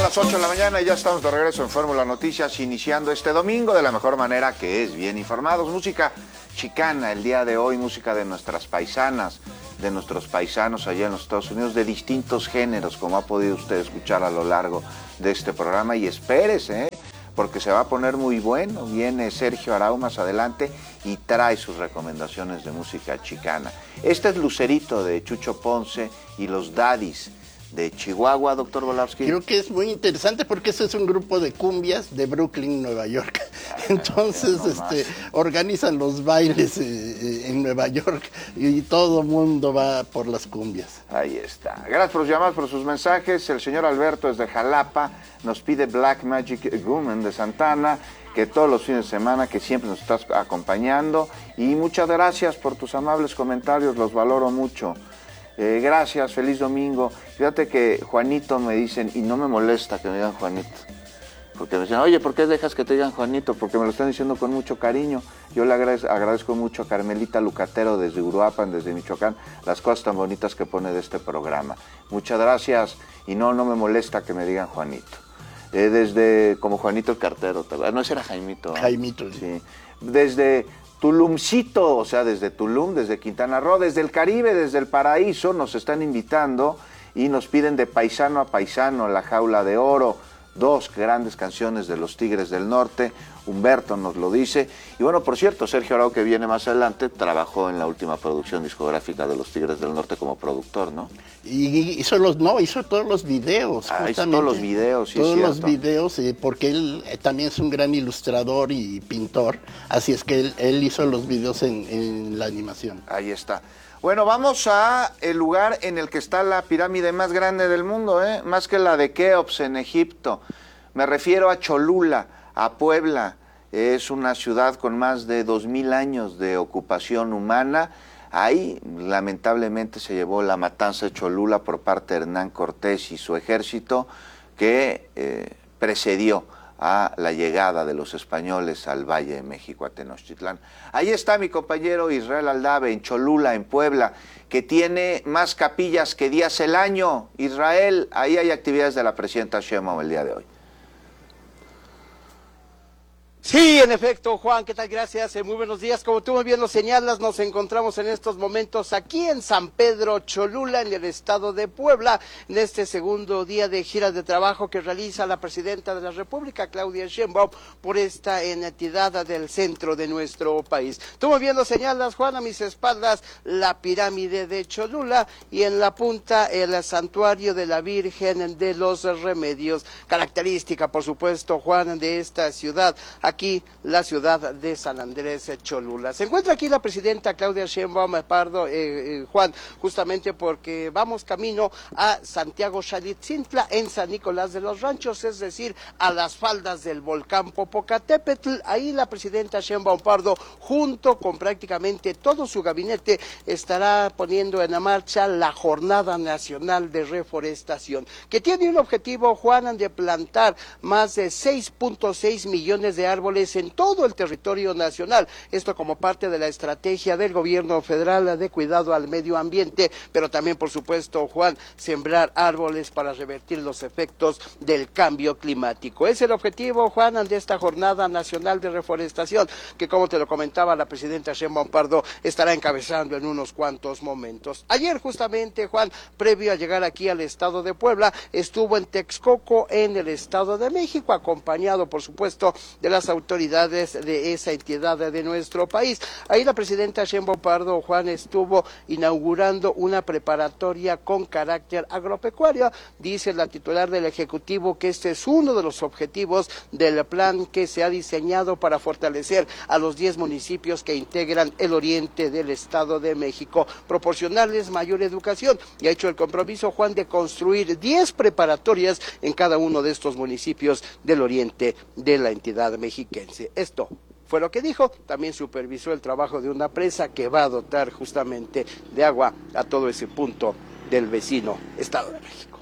las 8 de la mañana y ya estamos de regreso en Fórmula Noticias, iniciando este domingo de la mejor manera, que es bien informados. Música chicana el día de hoy, música de nuestras paisanas, de nuestros paisanos allá en los Estados Unidos, de distintos géneros, como ha podido usted escuchar a lo largo de este programa. Y espérese, porque se va a poner muy bueno. Viene Sergio Arau más adelante y trae sus recomendaciones de música chicana. Este es Lucerito de Chucho Ponce y los Daddies de Chihuahua, doctor Volavsky. Creo que es muy interesante porque ese es un grupo de cumbias de Brooklyn, Nueva York. Entonces, organizan los bailes en Nueva York y todo el mundo va por las cumbias. Ahí está. Gracias por sus llamadas, por sus mensajes. El señor Alberto desde Jalapa nos pide Black Magic Woman de Santana, que todos los fines de semana, que siempre nos estás acompañando. Y muchas gracias por tus amables comentarios, los valoro mucho. Gracias, feliz domingo. Fíjate que Juanito me dicen, y no me molesta que me digan Juanito, porque me dicen, oye, ¿por qué dejas que te digan Juanito? Porque me lo están diciendo con mucho cariño. Yo le agradezco mucho a Carmelita Lucatero desde Uruapan, desde Michoacán, las cosas tan bonitas que pone de este programa. Muchas gracias, y no me molesta que me digan Juanito. Desde, como Juanito el cartero, no, ese era Jaimito. Jaimito. Sí. Desde Tulumcito, o sea, desde Tulum, desde Quintana Roo, desde el Caribe, desde el paraíso, nos están invitando y nos piden de paisano a paisano, La Jaula de Oro, dos grandes canciones de los Tigres del Norte. Humberto nos lo dice. Y bueno, por cierto, Sergio Arau, que viene más adelante, trabajó en la última producción discográfica de los Tigres del Norte como productor, ¿no? Y hizo todos los videos. Hizo todos los videos, sí, todos los videos, porque él también es un gran ilustrador y pintor, así es que él hizo los videos en la animación. Ahí está. Bueno, vamos a el lugar en el que está la pirámide más grande del mundo, más que la de Keops en Egipto. Me refiero a Cholula, a Puebla. Es una ciudad con más de 2000 años de ocupación humana. Ahí, lamentablemente, se llevó la matanza de Cholula por parte de Hernán Cortés y su ejército, que precedió a la llegada de los españoles al Valle de México, a Tenochtitlán. Ahí está mi compañero Israel Aldave, en Cholula, en Puebla, que tiene más capillas que días el año. Israel, ahí hay actividades de la presidenta Sheinbaum el día de hoy. Sí, en efecto, Juan, ¿qué tal? Gracias, muy buenos días. Como tú muy bien lo señalas, nos encontramos en estos momentos aquí en San Pedro Cholula, en el estado de Puebla, en este segundo día de gira de trabajo que realiza la presidenta de la República, Claudia Sheinbaum, por esta entidad del centro de nuestro país. Tú muy bien lo señalas, Juan, a mis espaldas la pirámide de Cholula y en la punta el santuario de la Virgen de los Remedios, característica, por supuesto, Juan, de esta ciudad. Aquí la ciudad de San Andrés Cholula. Se encuentra aquí la presidenta Claudia Sheinbaum Pardo, Juan, justamente porque vamos camino a Santiago Xalitzintla, en San Nicolás de los Ranchos, es decir, a las faldas del volcán Popocatépetl. Ahí la presidenta Sheinbaum Pardo, junto con prácticamente todo su gabinete, estará poniendo en marcha la Jornada Nacional de Reforestación, que tiene un objetivo, Juan, de plantar más de 6.6 millones de árboles en todo el territorio nacional. Esto como parte de la estrategia del gobierno federal de cuidado al medio ambiente, pero también, por supuesto, Juan, sembrar árboles para revertir los efectos del cambio climático. Es el objetivo, Juan, de esta Jornada Nacional de Reforestación, que, como te lo comentaba la presidenta Sheinbaum Pardo, estará encabezando en unos cuantos momentos. Ayer, justamente, Juan, previo a llegar aquí al estado de Puebla, estuvo en Texcoco, en el estado de México, acompañado, por supuesto, de las autoridades de esa entidad de nuestro país. Ahí la presidenta Sheinbaum Pardo, Juan, estuvo inaugurando una preparatoria con carácter agropecuario. Dice la titular del Ejecutivo que este es uno de los objetivos del plan que se ha diseñado para fortalecer a los 10 municipios que integran el oriente del Estado de México, proporcionarles mayor educación, y ha hecho el compromiso, Juan, de construir 10 preparatorias en cada uno de estos municipios del oriente de la entidad mexiquense. Esto fue lo que dijo. También supervisó el trabajo de una presa que va a dotar justamente de agua a todo ese punto del vecino Estado de México.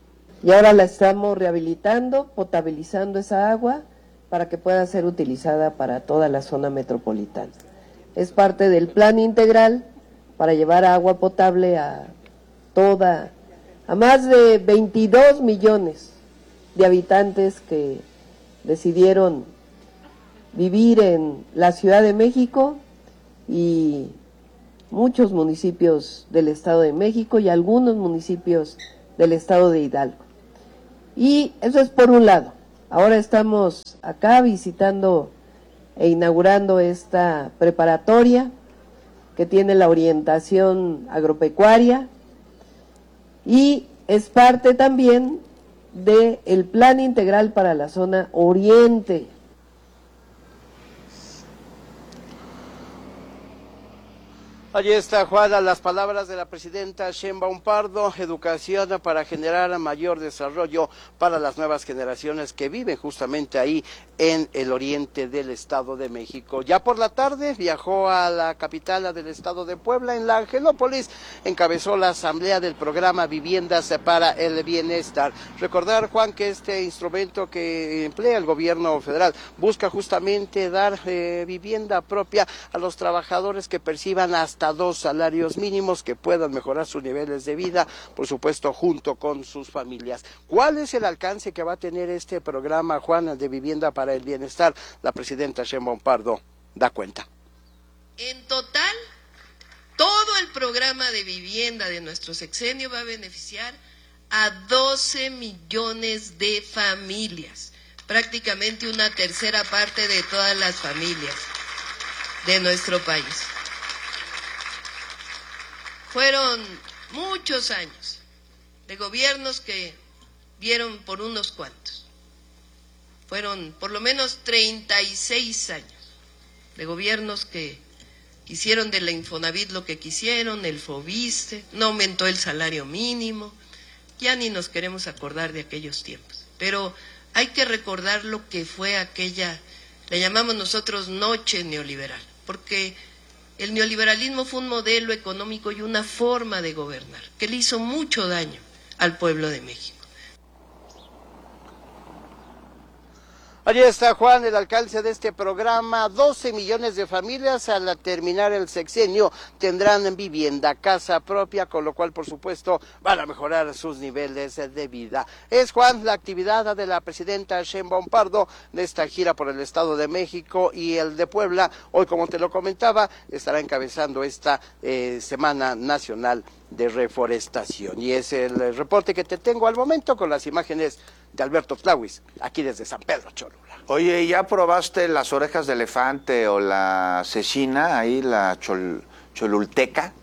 Y ahora la estamos rehabilitando, potabilizando esa agua para que pueda ser utilizada para toda la zona metropolitana. Es parte del plan integral para llevar agua potable a más de 22 millones de habitantes que decidieron vivir en la Ciudad de México y muchos municipios del Estado de México y algunos municipios del Estado de Hidalgo. Y eso es por un lado. Ahora estamos acá visitando e inaugurando esta preparatoria que tiene la orientación agropecuaria y es parte también del Plan Integral para la Zona Oriente. Allí está, Juana, las palabras de la presidenta Sheinbaum Pardo: educación para generar mayor desarrollo para las nuevas generaciones que viven justamente ahí en el oriente del Estado de México. Ya por la tarde viajó a la capital del Estado de Puebla, en la Angelópolis, encabezó la asamblea del programa Viviendas para el Bienestar. Recordar, Juan, que este instrumento que emplea el gobierno federal busca justamente dar vivienda propia a los trabajadores que perciban hasta 2 salarios mínimos, que puedan mejorar sus niveles de vida, por supuesto, junto con sus familias. ¿Cuál es el alcance que va a tener este programa, Juan, de Vivienda para el Bienestar? La presidenta Sheinbaum Pardo da cuenta. En total, todo el programa de vivienda de nuestro sexenio va a beneficiar a 12 millones de familias, prácticamente una tercera parte de todas las familias de nuestro país. Fueron muchos años de gobiernos que vieron por unos cuantos. Fueron por lo menos 36 años de gobiernos que hicieron de la Infonavit lo que quisieron, el Fobiste, no aumentó el salario mínimo. Ya ni nos queremos acordar de aquellos tiempos. Pero hay que recordar lo que fue aquella, le llamamos nosotros noche neoliberal, porque el neoliberalismo fue un modelo económico y una forma de gobernar que le hizo mucho daño al pueblo de México. Allí está, Juan, el alcance de este programa. 12 millones de familias al terminar el sexenio tendrán vivienda, casa propia, con lo cual, por supuesto, van a mejorar sus niveles de vida. Es, Juan, la actividad de la presidenta Sheinbaum Pardo de esta gira por el Estado de México y el de Puebla. Hoy, como te lo comentaba, estará encabezando esta Semana Nacional de Reforestación. Y es el reporte que te tengo al momento, con las imágenes de Alberto Tlauis, aquí desde San Pedro Cholula. Oye, ¿ya probaste las orejas de elefante o la cecina, ahí la cholulteca?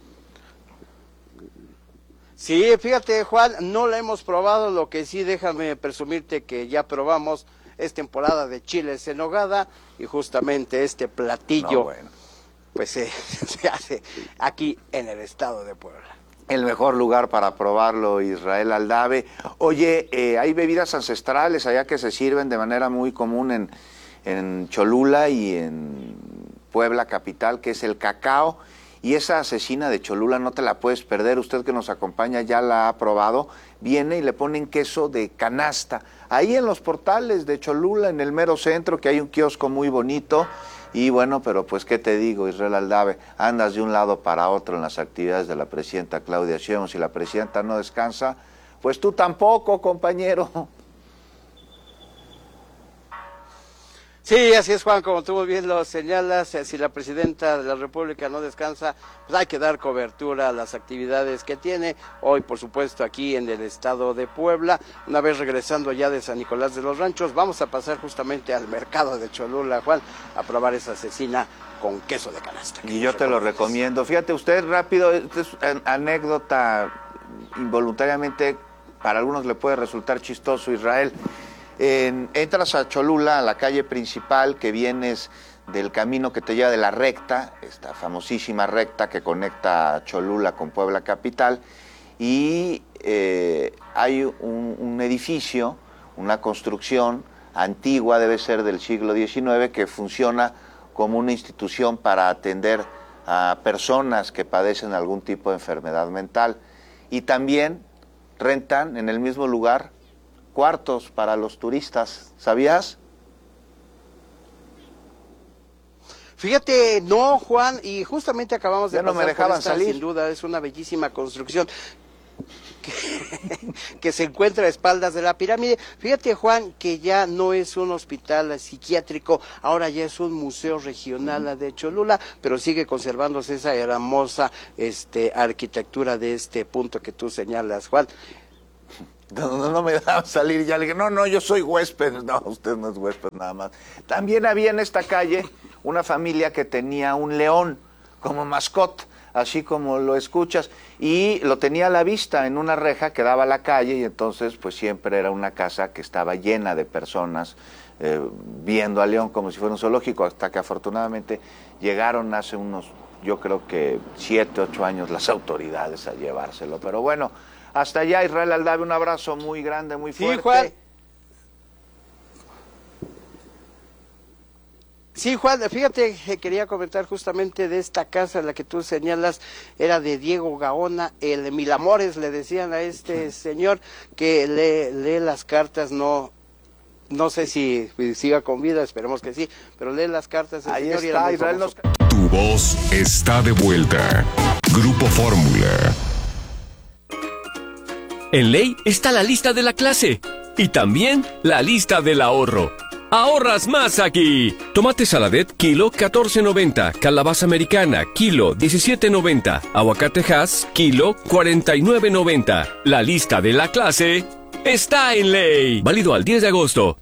Sí, fíjate, Juan, no la hemos probado. Lo que sí, déjame presumirte que ya probamos, es temporada de chiles en nogada, y justamente este platillo pues se hace aquí en el Estado de Puebla. El mejor lugar para probarlo, Israel Aldave. Oye, hay bebidas ancestrales allá que se sirven de manera muy común en Cholula y en Puebla capital, que es el cacao. Y esa cecina de Cholula no te la puedes perder. Usted que nos acompaña ya la ha probado. Viene y le ponen queso de canasta. Ahí en los portales de Cholula, en el mero centro, que hay un kiosco muy bonito. Y bueno, pero pues qué te digo, Israel Aldave, andas de un lado para otro en las actividades de la presidenta Claudia Sheinbaum. Si la presidenta no descansa, pues tú tampoco, compañero. Sí, así es, Juan, como tú muy bien lo señalas, si la presidenta de la República no descansa, pues hay que dar cobertura a las actividades que tiene. Hoy, por supuesto, aquí en el Estado de Puebla. Una vez regresando ya de San Nicolás de los Ranchos, vamos a pasar justamente al mercado de Cholula, Juan, a probar esa cecina con queso de canasta. Y yo te lo recomiendo. Fíjate usted, rápido, esta es anécdota, involuntariamente para algunos le puede resultar chistoso, Israel. Entras a Cholula, a la calle principal, que vienes del camino que te lleva de la recta, esta famosísima recta que conecta a Cholula con Puebla capital, y hay un edificio, una construcción antigua, debe ser del siglo XIX, que funciona como una institución para atender a personas que padecen algún tipo de enfermedad mental. Y también rentan en el mismo lugar cuartos para los turistas, ¿sabías? Fíjate, no, Juan, y justamente acabamos de ya no pasar me dejaban por esta, salir. sin duda, es una bellísima construcción. que se encuentra a espaldas de la pirámide. Fíjate, Juan, que ya no es un hospital psiquiátrico, ahora ya es un museo regional de Cholula, pero sigue conservándose esa hermosa arquitectura de este punto que tú señalas, Juan. No me dejaban salir, ya le dije, no, yo soy huésped. No, usted no es huésped nada más. También había en esta calle una familia que tenía un león como mascota, así como lo escuchas, y lo tenía a la vista en una reja que daba a la calle, y entonces pues siempre era una casa que estaba llena de personas viendo al león como si fuera un zoológico, hasta que afortunadamente llegaron hace unos, yo creo que 7, 8 años las autoridades a llevárselo. Pero bueno, hasta allá, Israel Aldave, un abrazo muy grande, muy fuerte. Sí, Juan. Sí, Juan, fíjate, quería comentar justamente de esta casa en la que tú señalas, era de Diego Gaona, el Mil Amores, le decían a este señor que lee las cartas, no sé si siga con vida, esperemos que sí, pero lee las cartas. Ahí está, Israel. Tu voz está de vuelta. Grupo Fórmula. En Ley está la lista de la clase y también la lista del ahorro. ¡Ahorras más aquí! Tomate Saladet, kilo 14.90. Calabaza americana, kilo 17.90. Aguacate Hass, kilo 49.90. La lista de la clase está en Ley. Válido al 10 de agosto.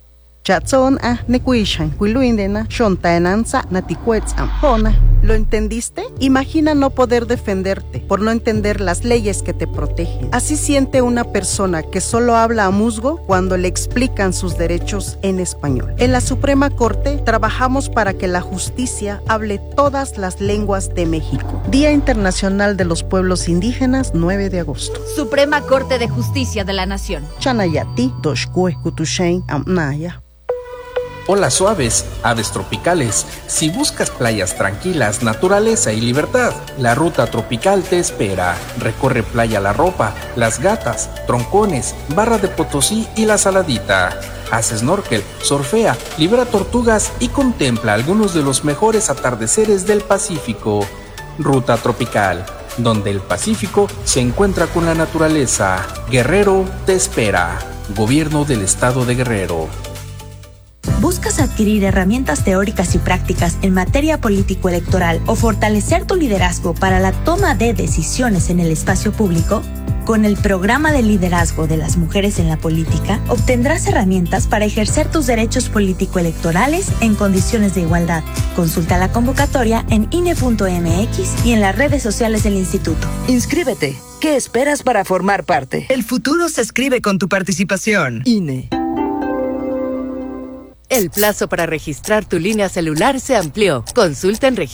¿Lo entendiste? Imagina no poder defenderte por no entender las leyes que te protegen. Así siente una persona que solo habla a musgo cuando le explican sus derechos en español. En la Suprema Corte trabajamos para que la justicia hable todas las lenguas de México. Día Internacional de los Pueblos Indígenas, 9 de agosto. Suprema Corte de Justicia de la Nación. Chanayati, Doshkue, Kutushain, Amnaya. Hola suaves, aves tropicales. Si buscas playas tranquilas, naturaleza y libertad, la ruta tropical te espera. Recorre Playa La Ropa, Las Gatas, Troncones, Barra de Potosí y La Saladita. Haz snorkel, surfea, libera tortugas y contempla algunos de los mejores atardeceres del Pacífico. Ruta tropical, donde el Pacífico se encuentra con la naturaleza. Guerrero te espera. Gobierno del Estado de Guerrero. ¿Buscas adquirir herramientas teóricas y prácticas en materia político-electoral o fortalecer tu liderazgo para la toma de decisiones en el espacio público? Con el Programa de Liderazgo de las Mujeres en la Política, obtendrás herramientas para ejercer tus derechos político-electorales en condiciones de igualdad. Consulta la convocatoria en INE.mx y en las redes sociales del Instituto. Inscríbete. ¿Qué esperas para formar parte? El futuro se escribe con tu participación. INE. El plazo para registrar tu línea celular se amplió. Consulta en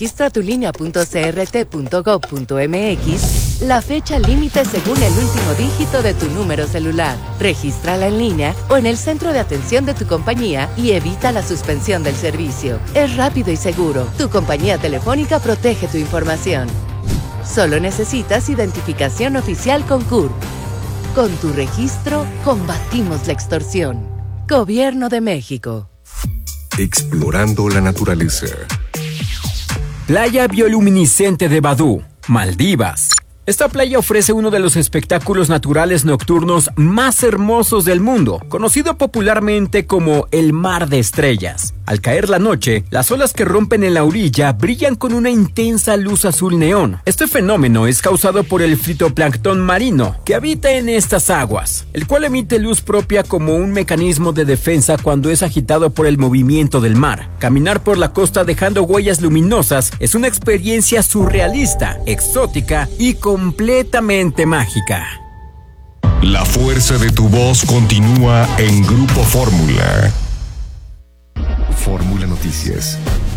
registratulinea.crt.gov.mx la fecha límite según el último dígito de tu número celular. Regístrala en línea o en el centro de atención de tu compañía y evita la suspensión del servicio. Es rápido y seguro. Tu compañía telefónica protege tu información. Solo necesitas identificación oficial con CURP. Con tu registro, combatimos la extorsión. Gobierno de México. Explorando la naturaleza. Playa bioluminiscente de Badú, Maldivas. Esta playa ofrece uno de los espectáculos naturales nocturnos más hermosos del mundo, conocido popularmente como el Mar de Estrellas. Al caer la noche, las olas que rompen en la orilla brillan con una intensa luz azul neón. Este fenómeno es causado por el fitoplancton marino que habita en estas aguas, el cual emite luz propia como un mecanismo de defensa cuando es agitado por el movimiento del mar. Caminar por la costa dejando huellas luminosas es una experiencia surrealista, exótica y completamente mágica. La fuerza de tu voz continúa en Grupo Fórmula. Fórmula Noticias.